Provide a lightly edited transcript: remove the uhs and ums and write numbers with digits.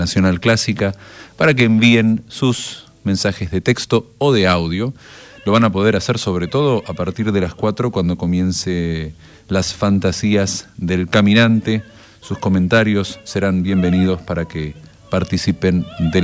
Nacional Clásica para que envíen sus mensajes de texto o de audio. Lo van a poder hacer sobre todo a partir de las 4 cuando comience las fantasías del caminante. Sus comentarios serán bienvenidos para que participen del